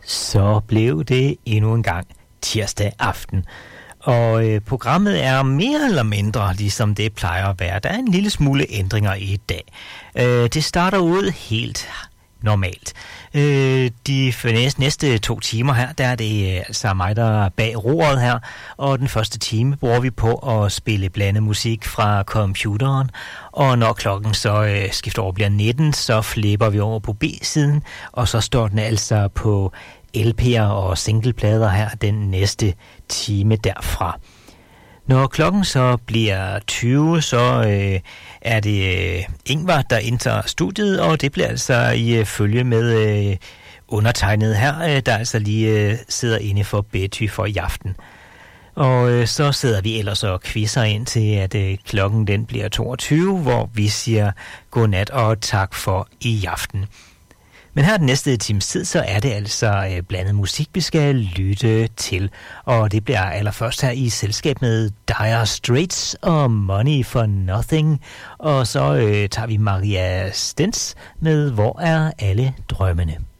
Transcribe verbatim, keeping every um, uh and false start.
Så blev det endnu en gang tirsdag aften. Og øh, programmet er mere eller mindre ligesom det plejer at være. Der er en lille smule ændringer i dag. Øh, det starter ud helt normalt. Øh, de næste, næste to timer her, der er det øh, altså mig, der er bag roret her. Og den første time bruger vi på at spille blandet musik fra computeren. Og når klokken så øh, skifter over bliver nitten, så flipper vi over på B-siden. Og så står den altså på L P'er og singleplader her den næste time derfra. Når klokken så bliver tyve, så øh, er det øh, Ingvar, der indtager studiet, og det bliver altså i øh, følge med øh, undertegnet her, øh, der altså lige øh, sidder inde for Betty for i aften. Og øh, så sidder vi ellers og quizzer ind til, at øh, klokken den bliver toogtyve, hvor vi siger godnat og tak for i aften. Men her den næste times tid, så er det altså øh, blandet musik, vi skal lytte til. Og det bliver allerførst her i selskab med Dire Straits og Money for Nothing. Og så øh, tager vi Maria Stens med Hvor er alle drømmene?